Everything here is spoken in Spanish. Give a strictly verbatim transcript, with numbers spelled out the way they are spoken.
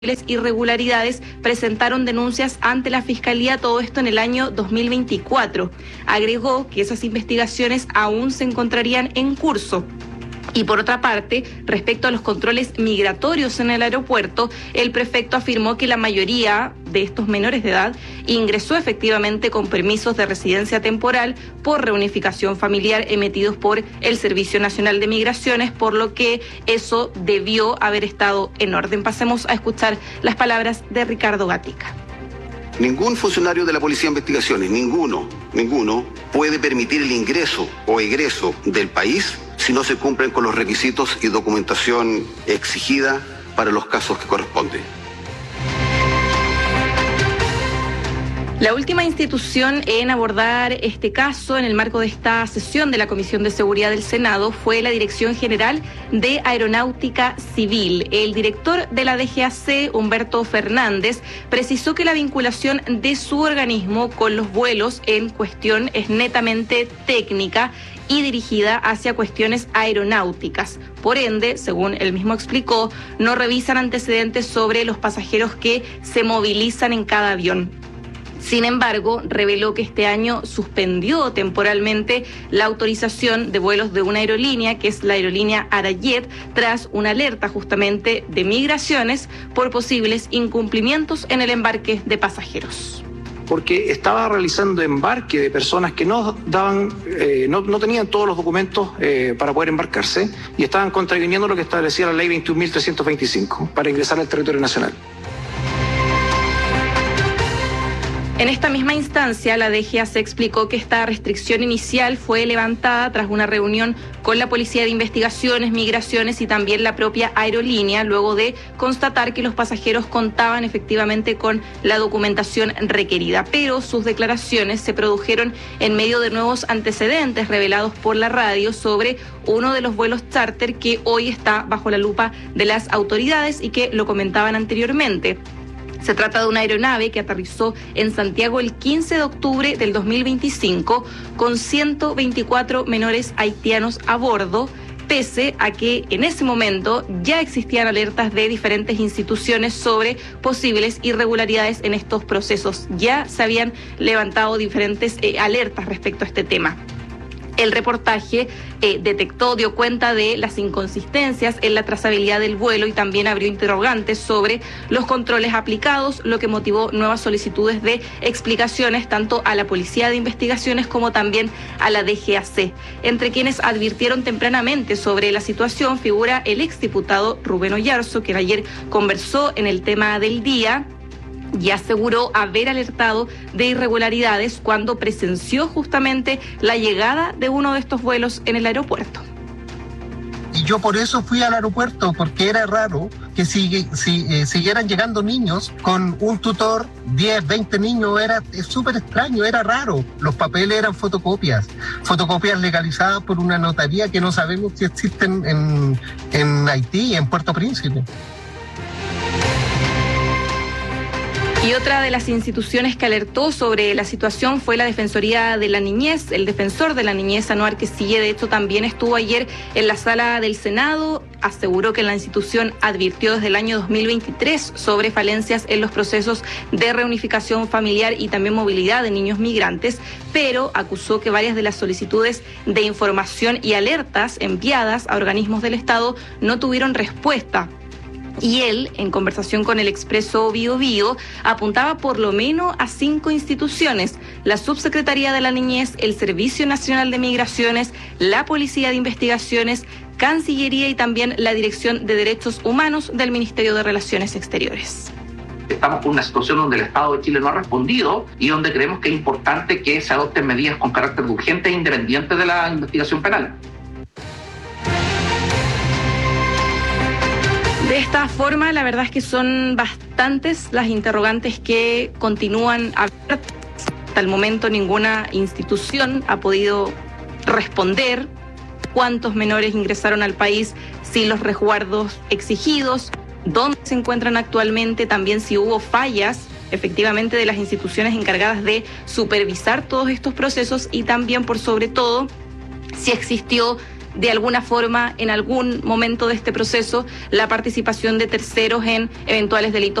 irregularidades presentaron denuncias ante la Fiscalía, todo esto en el año dos mil veinticuatro. Agregó que esas investigaciones aún se encontrarían en curso. Y por otra parte, respecto a los controles migratorios en el aeropuerto, el prefecto afirmó que la mayoría de estos menores de edad ingresó efectivamente con permisos de residencia temporal por reunificación familiar emitidos por el Servicio Nacional de Migraciones, por lo que eso debió haber estado en orden. Pasemos a escuchar las palabras de Ricardo Gatica. Ningún funcionario de la Policía de Investigaciones, ninguno, ninguno, puede permitir el ingreso o egreso del país si no se cumplen con los requisitos y documentación exigida para los casos que corresponden. La última institución en abordar este caso en el marco de esta sesión de la Comisión de Seguridad del Senado fue la Dirección General de Aeronáutica Civil. El director de la D G A C, Humberto Fernández, precisó que la vinculación de su organismo con los vuelos en cuestión es netamente técnica y dirigida hacia cuestiones aeronáuticas. Por ende, según él mismo explicó, no revisan antecedentes sobre los pasajeros que se movilizan en cada avión. Sin embargo, reveló que este año suspendió temporalmente la autorización de vuelos de una aerolínea, que es la aerolínea Arayet, tras una alerta justamente de migraciones por posibles incumplimientos en el embarque de pasajeros. Porque estaba realizando embarque de personas que no daban, eh, no, no tenían todos los documentos eh, para poder embarcarse y estaban contraviniendo lo que establecía la ley veintiún mil trescientos veinticinco para ingresar al territorio nacional. En esta misma instancia, la D G A C explicó que esta restricción inicial fue levantada tras una reunión con la Policía de Investigaciones, Migraciones y también la propia aerolínea, luego de constatar que los pasajeros contaban efectivamente con la documentación requerida. Pero sus declaraciones se produjeron en medio de nuevos antecedentes revelados por la radio sobre uno de los vuelos charter que hoy está bajo la lupa de las autoridades y que lo comentaban anteriormente. Se trata de una aeronave que aterrizó en Santiago el quince de octubre del dos mil veinticinco con ciento veinticuatro menores haitianos a bordo, pese a que en ese momento ya existían alertas de diferentes instituciones sobre posibles irregularidades en estos procesos. Ya se habían levantado diferentes eh, alertas respecto a este tema. El reportaje eh, detectó, dio cuenta de las inconsistencias en la trazabilidad del vuelo y también abrió interrogantes sobre los controles aplicados, lo que motivó nuevas solicitudes de explicaciones tanto a la Policía de Investigaciones como también a la D G A C. Entre quienes advirtieron tempranamente sobre la situación figura el exdiputado Rubén Oyarzo, quien ayer conversó en el tema del día y aseguró haber alertado de irregularidades cuando presenció justamente la llegada de uno de estos vuelos en el aeropuerto. Y yo por eso fui al aeropuerto, porque era raro que si, si eh, siguieran llegando niños con un tutor, diez, veinte niños, era súper extraño, era raro. Los papeles eran fotocopias, fotocopias legalizadas por una notaría que no sabemos si existen en, en Haití, en Puerto Príncipe. Y otra de las instituciones que alertó sobre la situación fue la Defensoría de la Niñez. El defensor de la niñez, Anuar Quesille, de hecho también estuvo ayer en la sala del Senado. Aseguró que la institución advirtió desde el año dos mil veintitrés sobre falencias en los procesos de reunificación familiar y también movilidad de niños migrantes, pero acusó que varias de las solicitudes de información y alertas enviadas a organismos del Estado no tuvieron respuesta. Y él, en conversación con el Expreso Bio Bio, apuntaba por lo menos a cinco instituciones: la Subsecretaría de la Niñez, el Servicio Nacional de Migraciones, la Policía de Investigaciones, Cancillería y también la Dirección de Derechos Humanos del Ministerio de Relaciones Exteriores. Estamos con una situación donde el Estado de Chile no ha respondido y donde creemos que es importante que se adopten medidas con carácter urgente e independiente de la investigación penal. De esta forma, la verdad es que son bastantes las interrogantes que continúan abiertas. Hasta el momento ninguna institución ha podido responder cuántos menores ingresaron al país sin los resguardos exigidos, dónde se encuentran actualmente, también si hubo fallas efectivamente de las instituciones encargadas de supervisar todos estos procesos y también, por sobre todo, si existió de alguna forma en algún momento de este proceso la participación de terceros en eventuales delitos